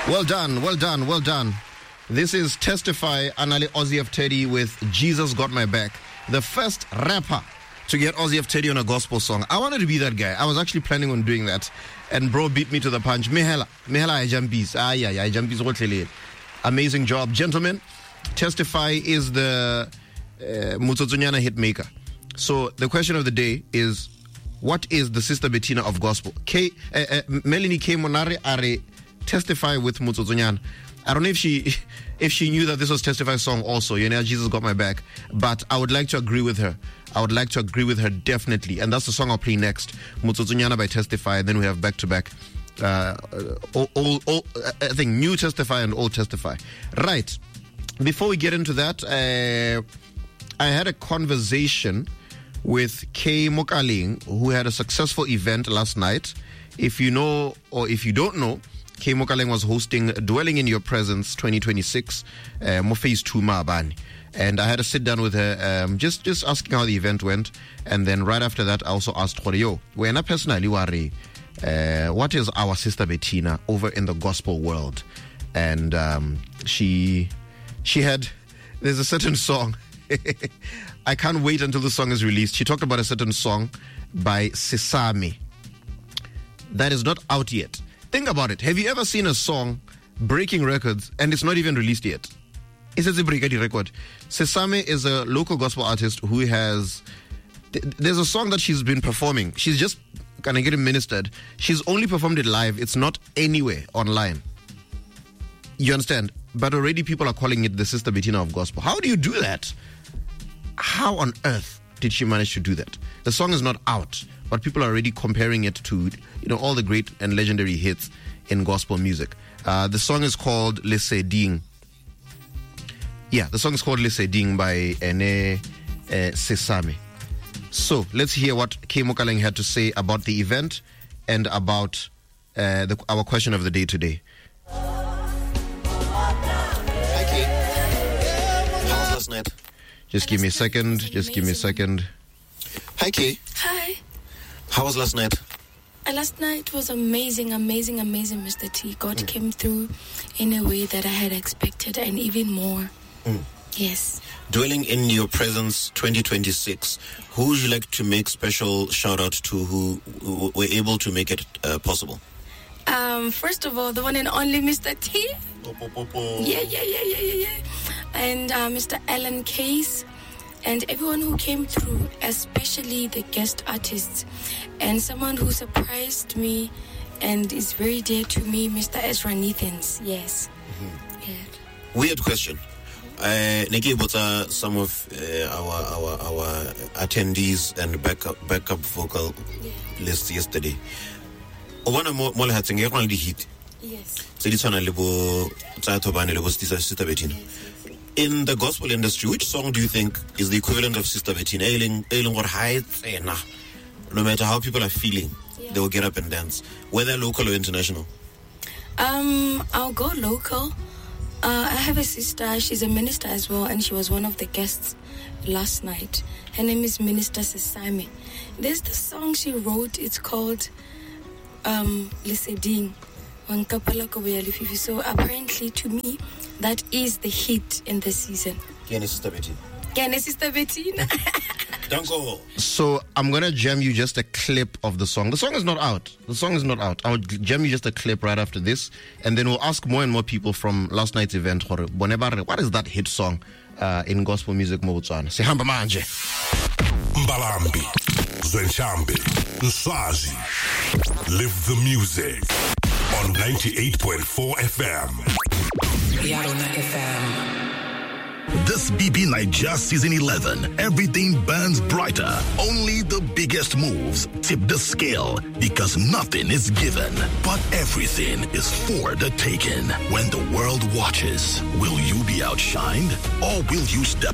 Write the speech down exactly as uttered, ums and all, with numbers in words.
Well done, well done, well done. This is Testify, Anale Ozzy F. Teddy with Jesus Got My Back. The first rapper to get Ozzy F. Teddy on a gospel song. I wanted to be that guy. I was actually planning on doing that. And bro beat me to the punch. Mihela, Mihela Ajambis. Ah, yeah, yeah, Ajambis. Amazing job. Gentlemen, Testify is the uh, Mutsotsonyana hit maker. So the question of the day is, what is the Sister Bettina of gospel? K, uh, uh, Melanie K. Monare Are Testify with Mutsotsonyana. I don't know if she if she knew that this was Testify's song also, you know, Jesus Got My Back. But I would like to agree with her. I would like to agree with her definitely. And that's the song I'll play next. Mutsotsonyana by Testify. And then we have back-to-back, uh, all, all, all, I think, new Testify and old Testify. Right. Before we get into that, uh, I had a conversation with Kay Mokaling, who had a successful event last night. If you know, or if you don't know, Kay Mokaling was hosting Dwelling in Your Presence twenty twenty-six, uh, Mo Phase two Maabani. And I had to sit down with her, um, just, just asking how the event went. And then right after that, I also asked her, yo, when I personally worry, uh, what is our Sister Bettina over in the gospel world? And um, she she had, there's a certain song. I can't wait until the song is released. She talked about a certain song by Sesame that is not out yet. Think about it. Have you ever seen a song breaking records and it's not even released yet? It's a breaking record. Sesame is a local gospel artist who has... There's a song that she's been performing. She's just kind of getting ministered. She's only performed it live. It's not anywhere online. You understand? But already people are calling it the Sister Bettina of gospel. How do you do that? How on earth did she manage to do that? The song is not out, but people are already comparing it to, you know, all the great and legendary hits in gospel music. Uh, the song is called Leseding. Yeah, the song is called Leseding by Ene uh, Sesame. So let's hear what Kay Mokaling had to say about the event and about uh, the, our question of the day today. Hi, Kay. How was last night? Just give me a second. Just give me a second. Hi, Kay. Hi. How was last night? Uh, last night was amazing, amazing, amazing, Mister T. God mm. came through in a way that I had expected and even more. Mm. Yes. Dwelling in Your Presence twenty twenty-six. Who would you like to make special shout out to who, who were able to make it uh, possible? Um, first of all, the one and only Mister T. Oh, oh, oh, oh. Yeah, yeah, yeah, yeah, yeah, yeah. And uh, Mister Alan Case. And everyone who came through, especially the guest artists. And someone who surprised me and is very dear to me, Mister Ezra Nathans. Yes. Mm-hmm. Yeah. Weird question. Uh, Nikki, what are some of uh, our, our our attendees and backup backup vocal yeah. list yesterday? One more more had sing only hit. Yes. So this one a little Tsobane level Sister Bettina. In the gospel industry, which song do you think is the equivalent of Sister Bettina? No matter how people are feeling, yeah. they will get up and dance, whether local or international. Um, I'll go local. Uh, I have a sister. She's a minister as well, and she was one of the guests last night. Her name is Minister Sesame. There's the song she wrote. It's called um, Leseding. So apparently, to me, that is the hit in the season. Can Sister Bettina? Can Sister Bettina? Don't go. So I'm gonna jam you just a clip of the song. The song is not out. The song is not out. I'll jam you just a clip right after this, and then we'll ask more and more people from last night's event. What is that hit song uh, in gospel music? Sihamba manje. Mbalambi, Zwenshambi, Nswazi. Live the music on ninety-eight point four F M. Yarona F M. This B B Naija Season eleven, everything burns brighter. Only the biggest moves tip the scale because nothing is given, but everything is for the taking. When the world watches, will you be outshined or will you step